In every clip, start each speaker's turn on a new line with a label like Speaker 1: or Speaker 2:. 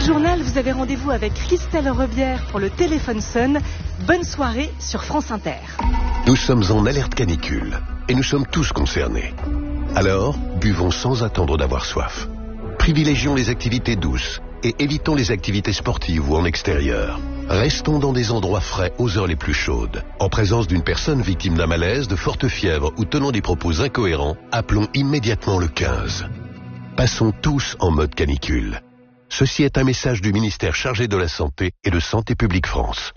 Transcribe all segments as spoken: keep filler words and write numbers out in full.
Speaker 1: journal, vous avez rendez-vous avec Christelle Rebière pour le Téléphone Sun. Bonne soirée sur France Inter.
Speaker 2: Nous sommes en alerte canicule et nous sommes tous concernés. Alors, buvons sans attendre d'avoir soif. Privilégions les activités douces et évitons les activités sportives ou en extérieur. Restons dans des endroits frais aux heures les plus chaudes. En présence d'une personne victime d'un malaise, de forte fièvre ou tenant des propos incohérents, appelons immédiatement le quinze. Passons tous en mode canicule. Ceci est un message du ministère chargé de la Santé et de Santé publique France.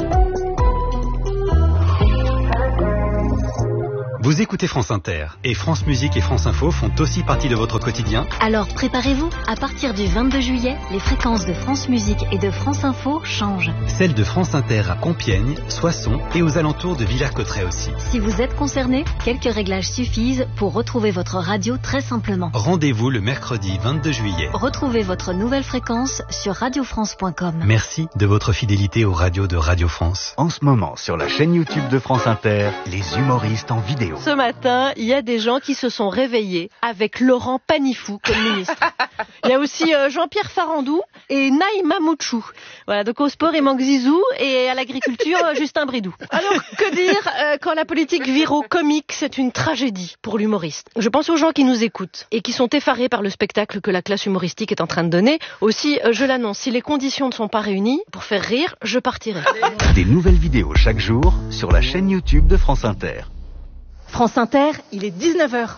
Speaker 3: Vous écoutez France Inter et France Musique et France Info font aussi partie de votre quotidien.
Speaker 4: Alors préparez-vous, à partir du vingt-deux juillet, les fréquences de France Musique et de France Info changent.
Speaker 3: Celles de France Inter à Compiègne, Soissons et aux alentours de Villers-Cotterêts aussi.
Speaker 4: Si vous êtes concerné, quelques réglages suffisent pour retrouver votre radio très simplement.
Speaker 3: Rendez-vous le mercredi vingt-deux juillet.
Speaker 4: Retrouvez votre nouvelle fréquence sur radio france point com.
Speaker 3: Merci de votre fidélité aux radios de Radio France.
Speaker 5: En ce moment, sur la chaîne YouTube de France Inter, les humoristes en vidéo.
Speaker 6: Ce matin, il y a des gens qui se sont réveillés avec Laurent Panifou comme ministre. Il y a aussi euh, Jean-Pierre Farandou et Naïma Mouchou. Voilà, donc au sport, il manque Zizou et à l'agriculture, euh, Justin Bridou. Alors, que dire euh, quand la politique vire au comique, c'est une tragédie pour l'humoriste. Je pense aux gens qui nous écoutent et qui sont effarés par le spectacle que la classe humoristique est en train de donner. Aussi, euh, je l'annonce, si les conditions ne sont pas réunies, pour faire rire, je partirai.
Speaker 5: Des nouvelles vidéos chaque jour sur la chaîne YouTube de France Inter.
Speaker 1: France Inter, il est dix-neuf heures.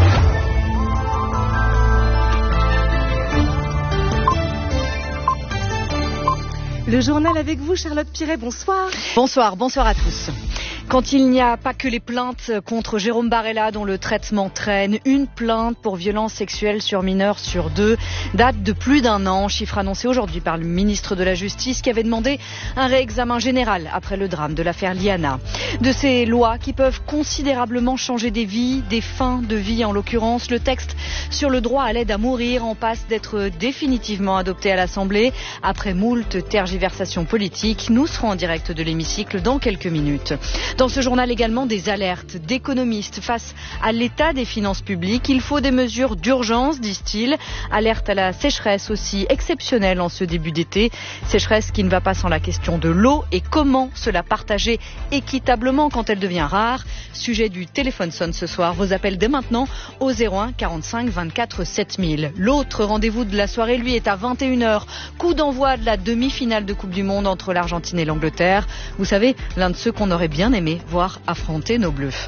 Speaker 1: Le journal avec vous, Charlotte Piret, bonsoir.
Speaker 7: Bonsoir, bonsoir à tous. Quand il n'y a pas que les plaintes contre Jérôme Barella dont le traitement traîne, une plainte pour violence sexuelle sur mineurs sur deux date de plus d'un an, chiffre annoncé aujourd'hui par le ministre de la Justice qui avait demandé un réexamen général après le drame de l'affaire Liana. De ces lois qui peuvent considérablement changer des vies, des fins de vie en l'occurrence, le texte sur le droit à l'aide à mourir en passe d'être définitivement adopté à l'Assemblée après moult tergiversations politiques. Nous serons en direct de l'hémicycle dans quelques minutes. Dans ce journal également des alertes d'économistes face à l'état des finances publiques. Il faut des mesures d'urgence, disent-ils. Alerte à la sécheresse aussi exceptionnelle en ce début d'été. Sécheresse qui ne va pas sans la question de l'eau et comment se la partager équitablement quand elle devient rare. Sujet du téléphone sonne ce soir. Vos appels dès maintenant au zéro un quarante-cinq vingt-quatre sept mille. L'autre rendez-vous de la soirée, lui, est à vingt et une heures. Coup d'envoi de la demi-finale de Coupe du Monde entre l'Argentine et l'Angleterre. Vous savez, l'un de ceux qu'on aurait bien aimé voir affronter nos Bleus.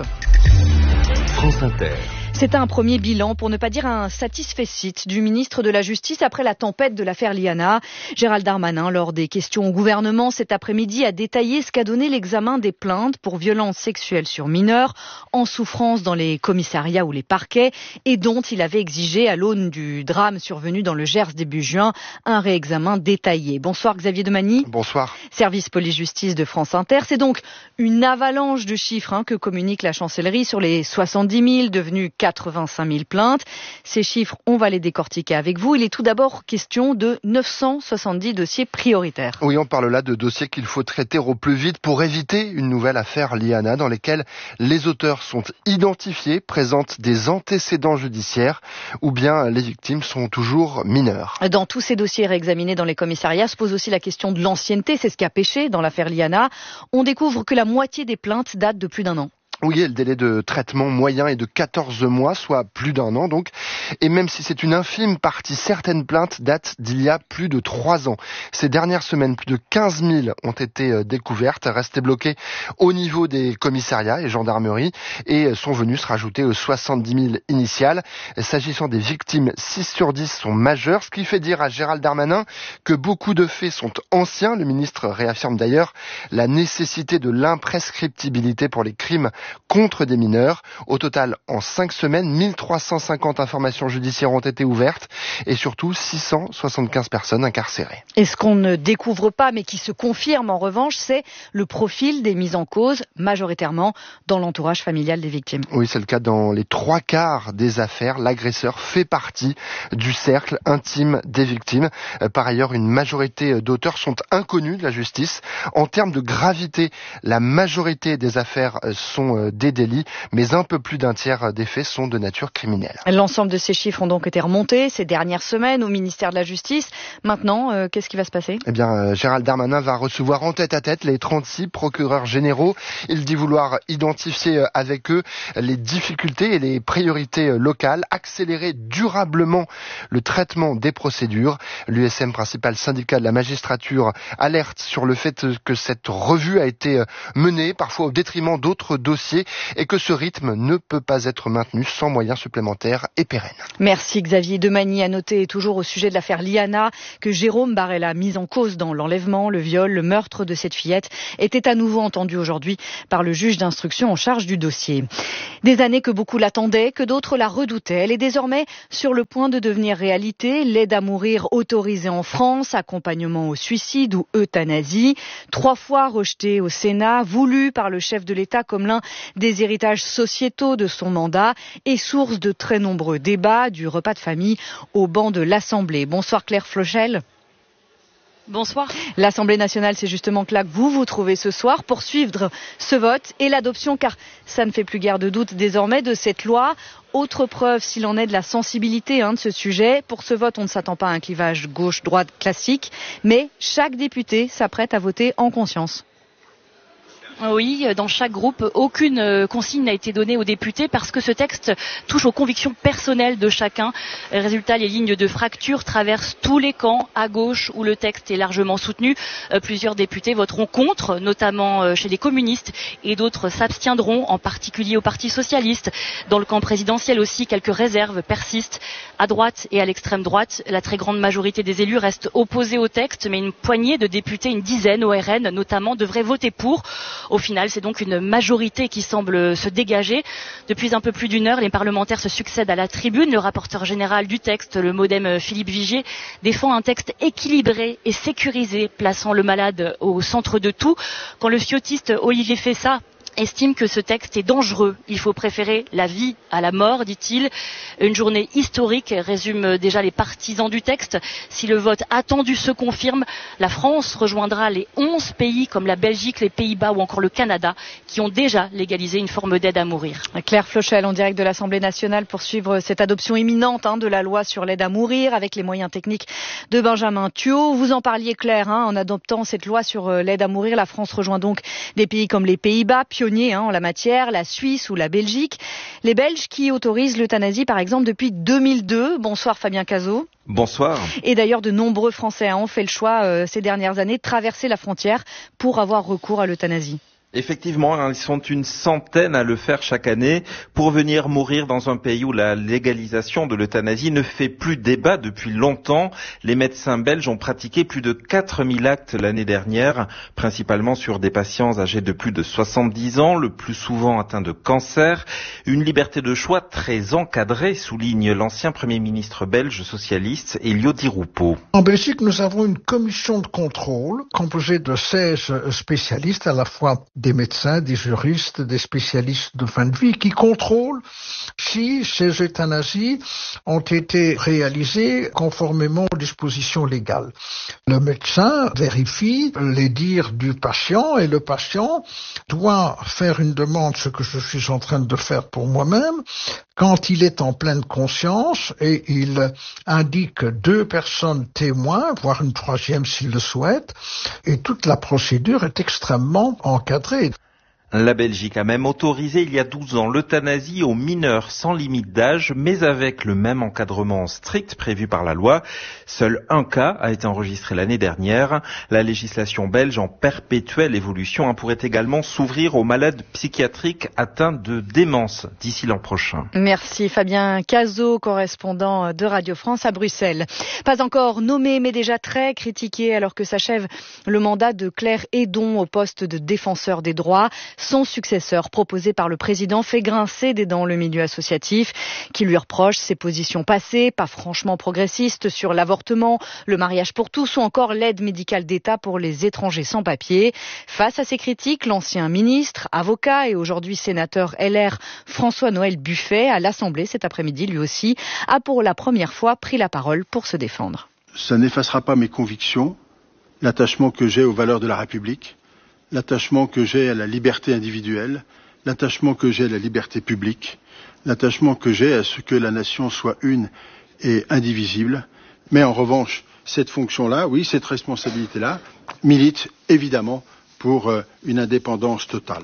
Speaker 5: France Inter.
Speaker 7: C'est un premier bilan, pour ne pas dire un satisfecit, du ministre de la Justice après la tempête de l'affaire Liana. Gérald Darmanin, lors des questions au gouvernement cet après-midi, a détaillé ce qu'a donné l'examen des plaintes pour violences sexuelles sur mineurs en souffrance dans les commissariats ou les parquets et dont il avait exigé, à l'aune du drame survenu dans le Gers début juin, un réexamen détaillé. Bonsoir Xavier Demagny.
Speaker 8: Bonsoir.
Speaker 7: Service police-justice de France Inter. C'est donc une avalanche de chiffres hein, que communique la chancellerie sur les soixante-dix mille devenus quatre-vingt-cinq mille plaintes. Ces chiffres, on va les décortiquer avec vous. Il est tout d'abord question de neuf cent soixante-dix dossiers prioritaires.
Speaker 8: Oui, on parle là de dossiers qu'il faut traiter au plus vite pour éviter une nouvelle affaire Liana dans lesquelles les auteurs sont identifiés, présentent des antécédents judiciaires ou bien les victimes sont toujours mineures.
Speaker 7: Dans tous ces dossiers réexaminés dans les commissariats se pose aussi la question de l'ancienneté. C'est ce qui a pêché dans l'affaire Liana. On découvre que la moitié des plaintes datent de plus d'un an.
Speaker 8: Oui, et le délai de traitement moyen est de quatorze mois, soit plus d'un an donc. Et même si c'est une infime partie, certaines plaintes datent d'il y a plus de trois ans. Ces dernières semaines, plus de quinze mille ont été découvertes, restées bloquées au niveau des commissariats et gendarmeries et sont venues se rajouter aux soixante-dix mille initiales. S'agissant des victimes, six sur dix sont majeures, ce qui fait dire à Gérald Darmanin que beaucoup de faits sont anciens. Le ministre réaffirme d'ailleurs la nécessité de l'imprescriptibilité pour les crimes contre des mineurs. Au total, en cinq semaines, mille trois cent cinquante informations judiciaires ont été ouvertes et surtout six cent soixante-quinze personnes incarcérées.
Speaker 7: Et ce qu'on ne découvre pas, mais qui se confirme en revanche, c'est le profil des mises en cause, majoritairement dans l'entourage familial des victimes.
Speaker 8: Oui, c'est le cas dans les trois quarts des affaires. L'agresseur fait partie du cercle intime des victimes. Par ailleurs, une majorité d'auteurs sont inconnus de la justice. En termes de gravité, la majorité des affaires sont euh, des délits, mais un peu plus d'un tiers des faits sont de nature criminelle.
Speaker 7: L'ensemble de ces chiffres ont donc été remontés ces dernières semaines au ministère de la Justice. Maintenant, euh, qu'est-ce qui va se passer ?
Speaker 8: Eh bien, euh, Gérald Darmanin va recevoir en tête à tête les trente-six procureurs généraux. Il dit vouloir identifier euh, avec eux les difficultés et les priorités euh, locales, accélérer durablement le traitement des procédures. L'U S M, principal syndicat de la magistrature, alerte sur le fait que cette revue a été menée parfois au détriment d'autres dossiers et que ce rythme ne peut pas être maintenu sans moyens supplémentaires et pérennes.
Speaker 7: Merci Xavier Demagny. À noter toujours au sujet de l'affaire Liana que Jérôme Barella, mis en cause dans l'enlèvement, le viol, le meurtre de cette fillette, était à nouveau entendu aujourd'hui par le juge d'instruction en charge du dossier. Des années que beaucoup l'attendaient, que d'autres la redoutaient. Elle est désormais sur le point de devenir réalité. L'aide à mourir autorisée en France, accompagnement au suicide ou euthanasie. Trois fois rejetée au Sénat, voulue par le chef de l'État comme l'un des héritages sociétaux de son mandat et source de très nombreux débats, du repas de famille au banc de l'Assemblée. Bonsoir Claire Flochel.
Speaker 9: Bonsoir.
Speaker 7: L'Assemblée nationale, c'est justement que là que vous vous trouvez ce soir pour suivre ce vote et l'adoption, car ça ne fait plus guère de doute désormais de cette loi. Autre preuve, s'il en est, de la sensibilité hein, de ce sujet. Pour ce vote, on ne s'attend pas à un clivage gauche-droite classique, mais chaque député s'apprête à voter en conscience.
Speaker 9: Oui, dans chaque groupe, aucune consigne n'a été donnée aux députés parce que ce texte touche aux convictions personnelles de chacun. Résultat, les lignes de fracture traversent tous les camps, à gauche où le texte est largement soutenu. Plusieurs députés voteront contre, notamment chez les communistes, et d'autres s'abstiendront, en particulier au Parti socialiste. Dans le camp présidentiel aussi, quelques réserves persistent. À droite et à l'extrême droite, la très grande majorité des élus reste opposée au texte, mais une poignée de députés, une dizaine au R N notamment, devraient voter pour. Au final, c'est donc une majorité qui semble se dégager. Depuis un peu plus d'une heure, les parlementaires se succèdent à la tribune. Le rapporteur général du texte, le modem Philippe Vigier, défend un texte équilibré et sécurisé, plaçant le malade au centre de tout. Quand le fiotiste Olivier Fessa estime que ce texte est dangereux. Il faut préférer la vie à la mort, dit-il. Une journée historique résume déjà les partisans du texte. Si le vote attendu se confirme, la France rejoindra les onze pays comme la Belgique, les Pays-Bas ou encore le Canada qui ont déjà légalisé une forme d'aide à mourir.
Speaker 7: Claire Flochel en direct de l'Assemblée nationale pour suivre cette adoption imminente hein, de la loi sur l'aide à mourir avec les moyens techniques de Benjamin Thiaut. Vous en parliez Claire, hein, en adoptant cette loi sur l'aide à mourir, la France rejoint donc des pays comme les Pays-Bas, pionniers Hein, en la matière, la Suisse ou la Belgique. Les Belges qui autorisent l'euthanasie, par exemple, depuis deux mille deux. Bonsoir Fabien Cazot.
Speaker 10: Bonsoir.
Speaker 7: Et d'ailleurs, de nombreux Français hein, ont fait le choix euh, ces dernières années de traverser la frontière pour avoir recours à l'euthanasie.
Speaker 10: Effectivement, ils sont une centaine à le faire chaque année pour venir mourir dans un pays où la légalisation de l'euthanasie ne fait plus débat depuis longtemps. Les médecins belges ont pratiqué plus de quatre mille actes l'année dernière, principalement sur des patients âgés de plus de soixante-dix ans, le plus souvent atteints de cancer. Une liberté de choix très encadrée, souligne l'ancien Premier ministre belge socialiste Elio Di Rupo.
Speaker 11: En Belgique, nous avons une commission de contrôle composée de seize spécialistes, à la fois des médecins, des juristes, des spécialistes de fin de vie qui contrôlent si ces euthanasies ont été réalisées conformément aux dispositions légales. Le médecin vérifie les dires du patient et le patient doit faire une demande, ce que je suis en train de faire pour moi-même, quand il est en pleine conscience et il indique deux personnes témoins, voire une troisième s'il le souhaite, et toute la procédure est extrêmement encadrée.
Speaker 10: La Belgique a même autorisé il y a douze ans l'euthanasie aux mineurs sans limite d'âge, mais avec le même encadrement strict prévu par la loi. Seul un cas a été enregistré l'année dernière. La législation belge en perpétuelle évolution pourrait également s'ouvrir aux malades psychiatriques atteints de démence d'ici l'an prochain.
Speaker 7: Merci Fabien Cazot, correspondant de Radio France à Bruxelles. Pas encore nommé, mais déjà très critiqué alors que s'achève le mandat de Claire Hédon au poste de défenseur des droits. Son successeur, proposé par le président, fait grincer des dents le milieu associatif, qui lui reproche ses positions passées, pas franchement progressistes, sur l'avortement, le mariage pour tous ou encore l'aide médicale d'État pour les étrangers sans papier. Face à ces critiques, l'ancien ministre, avocat et aujourd'hui sénateur L R François-Noël Buffet, à l'Assemblée cet après-midi lui aussi, a pour la première fois pris la parole pour se défendre.
Speaker 12: Ça n'effacera pas mes convictions, l'attachement que j'ai aux valeurs de la République, l'attachement que j'ai à la liberté individuelle, l'attachement que j'ai à la liberté publique, l'attachement que j'ai à ce que la nation soit une et indivisible. Mais en revanche, cette fonction-là, oui, cette responsabilité-là, milite évidemment pour euh, une indépendance totale.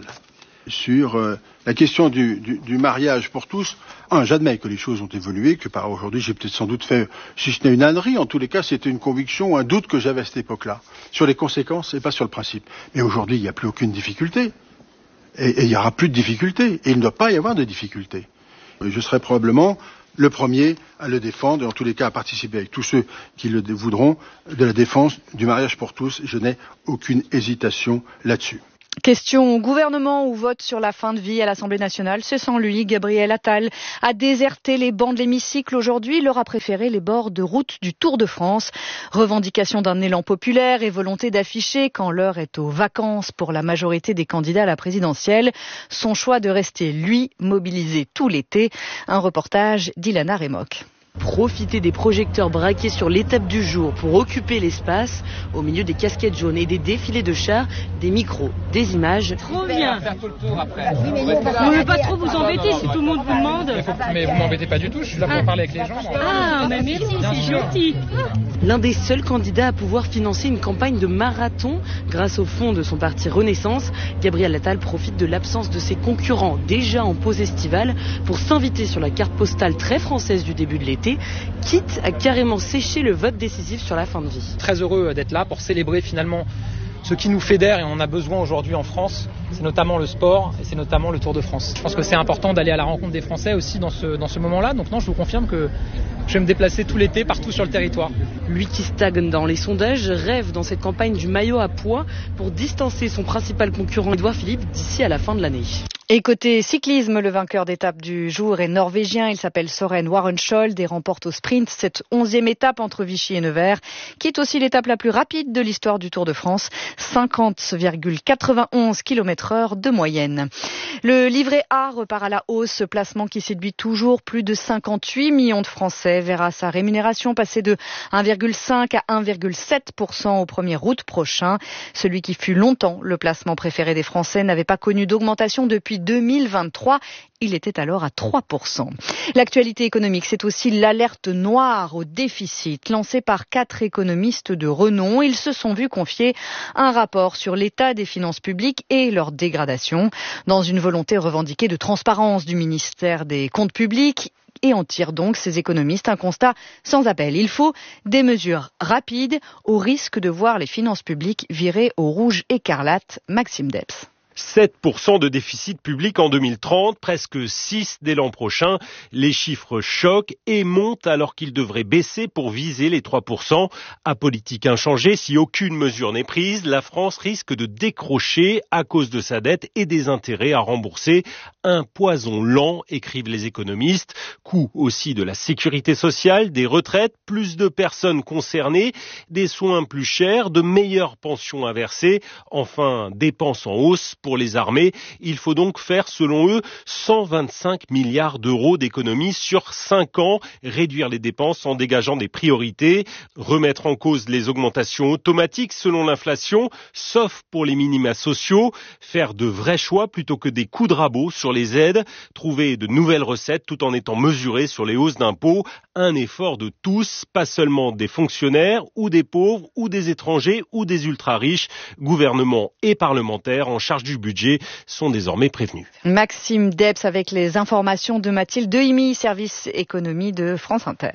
Speaker 12: Sur euh, la question du, du, du mariage pour tous, un, j'admets que les choses ont évolué, que par aujourd'hui j'ai peut-être sans doute fait, si ce n'est une ânerie, en tous les cas c'était une conviction ou un doute que j'avais à cette époque-là, sur les conséquences et pas sur le principe. Mais aujourd'hui il n'y a plus aucune difficulté, et, et il n'y aura plus de difficulté, et il ne doit pas y avoir de difficulté. Et je serai probablement le premier à le défendre, et en tous les cas à participer avec tous ceux qui le voudront, de la défense du mariage pour tous. Je n'ai aucune hésitation là-dessus.
Speaker 7: Question au gouvernement ou vote sur la fin de vie à l'Assemblée nationale. C'est sans lui, Gabriel Attal a déserté les bancs de l'hémicycle aujourd'hui. Il aura préféré les bords de route du Tour de France. Revendication d'un élan populaire et volonté d'afficher quand l'heure est aux vacances pour la majorité des candidats à la présidentielle. Son choix de rester, lui, mobilisé tout l'été. Un reportage d'Ilana Remoc.
Speaker 13: Profiter des projecteurs braqués sur l'étape du jour pour occuper l'espace, au milieu des casquettes jaunes et des défilés de chars, des micros, des images.
Speaker 14: Trop bien. Vous ne voulez pas trop vous embêter si tout le monde vous demande.
Speaker 15: Mais vous m'embêtez pas du tout, je suis là pour ah. parler avec les gens.
Speaker 14: Ah, mais merci, c'est gentil.
Speaker 13: L'un des seuls candidats à pouvoir financer une campagne de marathon grâce au fonds de son parti Renaissance, Gabriel Attal profite de l'absence de ses concurrents déjà en pause estivale pour s'inviter sur la carte postale très française du début de l'été, quitte à carrément sécher le vote décisif sur la fin de vie.
Speaker 15: Très heureux d'être là pour célébrer finalement ce qui nous fédère et on en a besoin aujourd'hui en France, c'est notamment le sport et c'est notamment le Tour de France. Je pense que c'est important d'aller à la rencontre des Français aussi dans ce, dans ce moment-là. Donc non, je vous confirme que je vais me déplacer tout l'été partout sur le territoire.
Speaker 13: Lui qui stagne dans les sondages rêve dans cette campagne du maillot à pois pour distancer son principal concurrent Édouard Philippe d'ici à la fin de l'année.
Speaker 7: Et côté cyclisme, le vainqueur d'étape du jour est norvégien. Il s'appelle Søren Warenschold et remporte au sprint cette onzième étape entre Vichy et Nevers, qui est aussi l'étape la plus rapide de l'histoire du Tour de France. cinquante virgule quatre-vingt-onze kilomètres heure de moyenne. Le livret A repart à la hausse. Ce placement qui séduit toujours plus de cinquante-huit millions de Français verra sa rémunération passer de un virgule cinq à un virgule sept pour cent au premier août prochain. Celui qui fut longtemps le placement préféré des Français n'avait pas connu d'augmentation depuis deux mille vingt-trois. Il était alors à trois pour cent. L'actualité économique, c'est aussi l'alerte noire au déficit lancée par quatre économistes de renom. Ils se sont vus confier un rapport sur l'état des finances publiques et leur dégradation. Dans une volonté revendiquée de transparence du ministère des Comptes publics, et en tirent donc ces économistes un constat sans appel. Il faut des mesures rapides au risque de voir les finances publiques virer au rouge écarlate. Maxime Debs.
Speaker 16: sept pour cent de déficit public en deux mille trente, presque six dès l'an prochain. Les chiffres choquent et montent alors qu'ils devraient baisser pour viser les trois pour cent. À politique inchangée, si aucune mesure n'est prise, la France risque de décrocher à cause de sa dette et des intérêts à rembourser. Un poison lent, écrivent les économistes. Coût aussi de la sécurité sociale, des retraites, plus de personnes concernées, des soins plus chers, de meilleures pensions à verser, enfin dépenses en hausse. Pour les armées, il faut donc faire, selon eux, cent vingt-cinq milliards d'euros d'économies sur cinq ans, réduire les dépenses en dégageant des priorités, remettre en cause les augmentations automatiques selon l'inflation, sauf pour les minima sociaux, faire de vrais choix plutôt que des coups de rabot sur les aides, trouver de nouvelles recettes tout en étant mesurés sur les hausses d'impôts, un effort de tous, pas seulement des fonctionnaires ou des pauvres ou des étrangers ou des ultra-riches, gouvernement et parlementaires en charge du budget sont désormais prévenus.
Speaker 7: Maxime Debs avec les informations de Mathilde Dehimi, service économie de France Inter.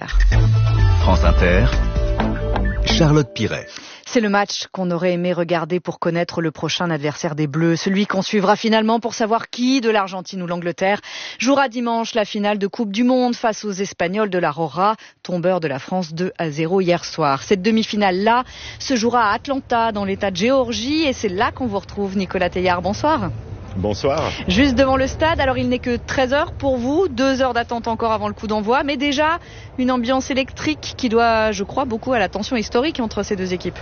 Speaker 5: France Inter, Charlotte Piret.
Speaker 7: C'est le match qu'on aurait aimé regarder pour connaître le prochain adversaire des Bleus, celui qu'on suivra finalement pour savoir qui de l'Argentine ou l'Angleterre jouera dimanche la finale de Coupe du Monde face aux Espagnols de la Rora, tombeurs de la France deux à zéro hier soir. Cette demi-finale-là se jouera à Atlanta dans l'état de Géorgie et c'est là qu'on vous retrouve. Nicolas Teillard, bonsoir.
Speaker 17: Bonsoir.
Speaker 7: Juste devant le stade, alors il n'est que treize heures pour vous, deux heures d'attente encore avant le coup d'envoi, mais déjà une ambiance électrique qui doit, je crois, beaucoup à la tension historique entre ces deux équipes.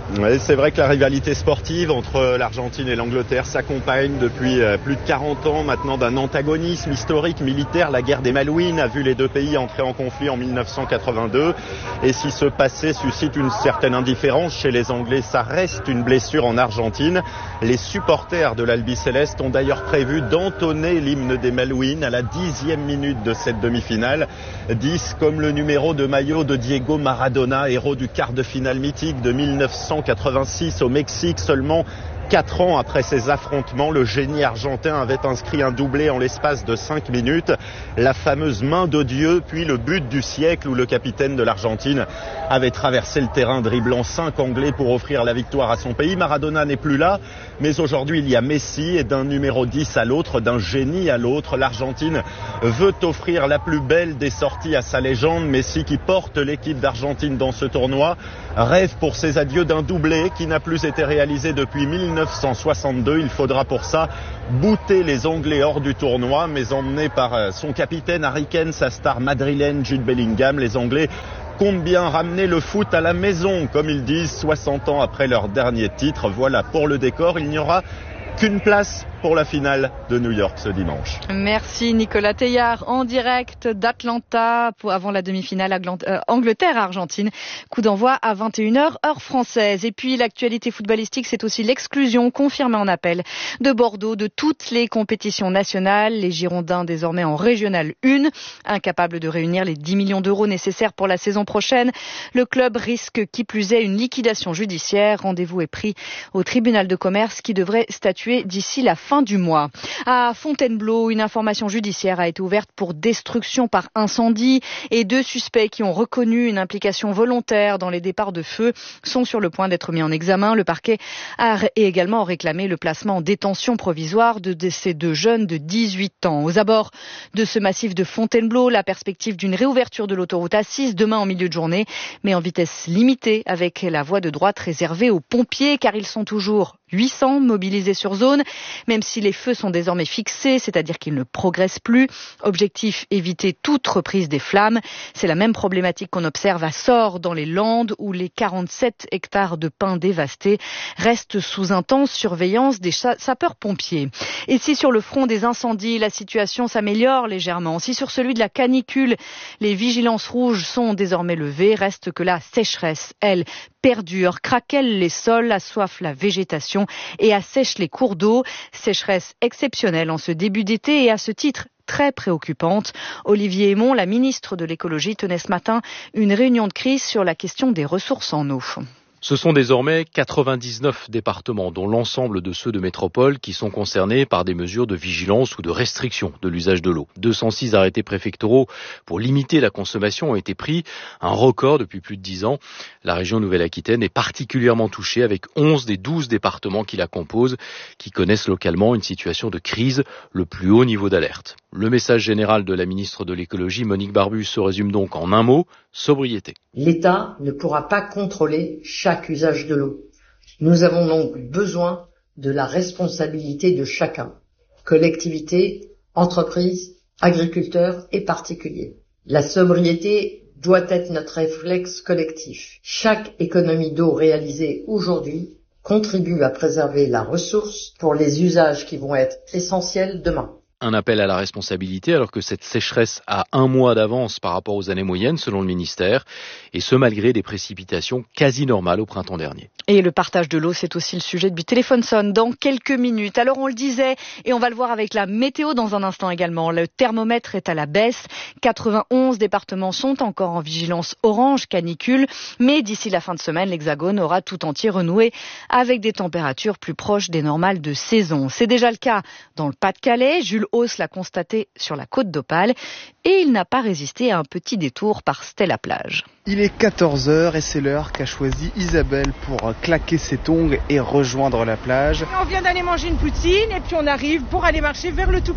Speaker 17: Oui, c'est vrai que la rivalité sportive entre l'Argentine et l'Angleterre s'accompagne depuis plus de quarante ans maintenant d'un antagonisme historique militaire. La guerre des Malouines a vu les deux pays entrer en conflit en mille neuf cent quatre-vingt-deux. Et si ce passé suscite une certaine indifférence chez les Anglais, ça reste une blessure en Argentine. Les supporters de l'Albiceleste ont d'ailleurs prévu d'entonner l'hymne des Malouines à la dixième minute de cette demi-finale. dix comme le numéro de maillot de Diego Maradona, héros du quart de finale mythique de mille neuf cent quatre-vingt-six au Mexique. Seulement Quatre ans après ces affrontements, le génie argentin avait inscrit un doublé en l'espace de cinq minutes. La fameuse main de Dieu, puis le but du siècle où le capitaine de l'Argentine avait traversé le terrain dribblant cinq Anglais pour offrir la victoire à son pays. Maradona n'est plus là, mais aujourd'hui il y a Messi et d'un numéro dix à l'autre, d'un génie à l'autre, l'Argentine veut offrir la plus belle des sorties à sa légende. Messi, qui porte l'équipe d'Argentine dans ce tournoi, rêve pour ses adieux d'un doublé qui n'a plus été réalisé depuis mille neuf cent soixante-deux. Il faudra pour ça bouter les Anglais hors du tournoi, mais emmené par son capitaine Harry Kane, sa star madrilène Jude Bellingham, les Anglais comptent bien ramener le foot à la maison, comme ils disent, soixante ans après leur dernier titre. Voilà pour le décor, il n'y aura qu'une place pour la finale de New York ce dimanche.
Speaker 7: Merci Nicolas Teillard en direct d'Atlanta pour avant la demi-finale euh, Angleterre-Argentine. Coup d'envoi à vingt et une heures heure française. Et puis l'actualité footballistique, c'est aussi l'exclusion confirmée en appel de Bordeaux de toutes les compétitions nationales. Les Girondins désormais en Régionale un, incapables de réunir les dix millions d'euros nécessaires pour la saison prochaine. Le club risque qui plus est une liquidation judiciaire. Rendez-vous est pris au tribunal de commerce qui devrait statuer d'ici la fin du mois. À Fontainebleau, une information judiciaire a été ouverte pour destruction par incendie et deux suspects qui ont reconnu une implication volontaire dans les départs de feu sont sur le point d'être mis en examen. Le parquet a également réclamé le placement en détention provisoire de ces deux jeunes de dix-huit ans. Aux abords de ce massif de Fontainebleau, la perspective d'une réouverture de l'autoroute A six demain en milieu de journée, mais en vitesse limitée avec la voie de droite réservée aux pompiers car ils sont toujours huit cents mobilisés sur zone, même si les feux sont désormais fixés, c'est-à-dire qu'ils ne progressent plus. Objectif, éviter toute reprise des flammes. C'est la même problématique qu'on observe à Sort dans les Landes, où les quarante-sept hectares de pins dévastés restent sous intense surveillance des sapeurs-pompiers. Et si sur le front des incendies, la situation s'améliore légèrement, si sur celui de la canicule, les vigilances rouges sont désormais levées, reste que la sécheresse, elle, perdure, craquelle les sols, assoiffe la végétation et assèche les cours d'eau. Sécheresse exceptionnelle en ce début d'été et à ce titre très préoccupante. Olivier Hémon, la ministre de l'écologie, tenait ce matin une réunion de crise sur la question des ressources en eau.
Speaker 18: Ce sont désormais quatre-vingt-dix-neuf départements, dont l'ensemble de ceux de métropole, qui sont concernés par des mesures de vigilance ou de restriction de l'usage de l'eau. deux cent six arrêtés préfectoraux pour limiter la consommation ont été pris, un record depuis plus de dix ans. La région Nouvelle-Aquitaine est particulièrement touchée avec onze des douze départements qui la composent, qui connaissent localement une situation de crise, le plus haut niveau d'alerte. Le message général de la ministre de l'écologie, Monique Barbus, se résume donc en un mot, sobriété.
Speaker 19: L'État ne pourra pas contrôler chaque usage de l'eau. Nous avons donc besoin de la responsabilité de chacun, collectivités, entreprises, agriculteurs et particuliers. La sobriété doit être notre réflexe collectif. Chaque économie d'eau réalisée aujourd'hui contribue à préserver la ressource pour les usages qui vont être essentiels demain.
Speaker 18: Un appel à la responsabilité alors que cette sécheresse a un mois d'avance par rapport aux années moyennes selon le ministère, et ce malgré des précipitations quasi normales au printemps dernier.
Speaker 7: Et le partage de l'eau, c'est aussi le sujet du téléphone sonne dans quelques minutes. Alors on le disait, et on va le voir avec la météo dans un instant également, le thermomètre est à la baisse, quatre-vingt-onze départements sont encore en vigilance orange canicule, mais d'ici la fin de semaine, l'Hexagone aura tout entier renoué avec des températures plus proches des normales de saison. C'est déjà le cas dans le Pas-de-Calais, Jules Hauss l'a constaté sur la côte d'Opale et il n'a pas résisté à un petit détour par Stella Plage.
Speaker 20: Il est quatorze heures et c'est l'heure qu'a choisi Isabelle pour claquer ses tongs et rejoindre la plage.
Speaker 21: On vient d'aller manger une poutine et puis on arrive pour aller marcher vers le Touquet.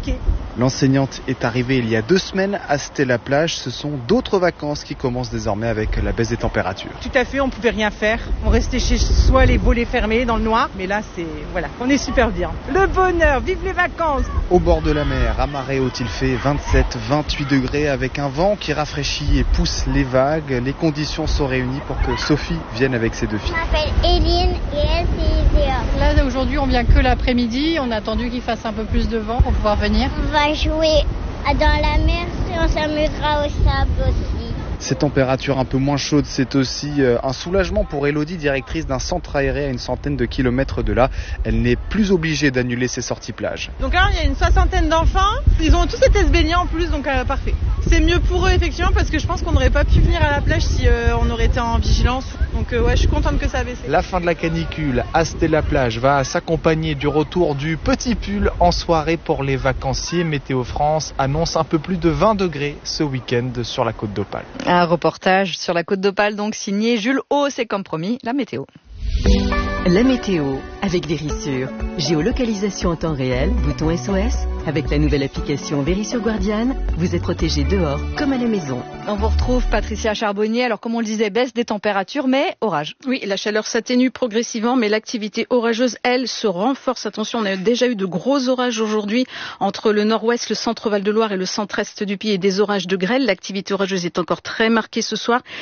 Speaker 20: L'enseignante est arrivée il y a deux semaines à Stella-Plage. Ce sont d'autres vacances qui commencent désormais avec la baisse des températures.
Speaker 21: Tout à fait, on ne pouvait rien faire. On restait chez soi, les volets fermés dans le noir. Mais là, c'est voilà, on est super bien. Le bonheur, vive les vacances.
Speaker 20: Au bord de la mer, à marée haute, il fait vingt-sept à vingt-huit degrés avec un vent qui rafraîchit et pousse les vagues. Les conditions sont réunies pour que Sophie vienne avec ses deux filles.
Speaker 22: Je m'appelle Eline et elle c'est Iséa.
Speaker 23: Là aujourd'hui on vient que l'après-midi, on a attendu qu'il fasse un peu plus de vent pour pouvoir venir.
Speaker 22: On va jouer dans la mer et on s'amusera au sable aussi.
Speaker 20: Ces températures un peu moins chaudes, c'est aussi un soulagement pour Elodie, directrice d'un centre aéré à une centaine de kilomètres de là. Elle n'est plus obligée d'annuler ses sorties plage.
Speaker 21: Donc là, il y a une soixantaine d'enfants. Ils ont tous été se baigner en plus, donc euh, parfait. C'est mieux pour eux, effectivement, parce que je pense qu'on n'aurait pas pu venir à la plage si euh, on aurait été en vigilance. Donc euh, ouais, je suis contente que ça a baissé.
Speaker 20: La fin de la canicule à Stella-Plage va s'accompagner du retour du petit pull en soirée pour les vacanciers. Météo France annonce un peu plus de vingt degrés ce week-end sur la côte d'Opale.
Speaker 7: Un reportage sur la côte d'Opale, donc signé Jules Hauss, et comme promis, la météo.
Speaker 24: La météo avec Vérissure. Géolocalisation en temps réel, bouton S O S. Avec la nouvelle application Vérissure Guardian, vous êtes protégé dehors comme à la maison.
Speaker 7: On vous retrouve Patricia Charbonnier. Alors comme on le disait, baisse des températures, mais orage.
Speaker 25: Oui, la chaleur s'atténue progressivement, mais l'activité orageuse, elle, se renforce. Attention, on a déjà eu de gros orages aujourd'hui entre le nord-ouest, le centre Val-de-Loire et le centre-est du pays, et des orages de grêle. L'activité orageuse est encore très marquée ce soir.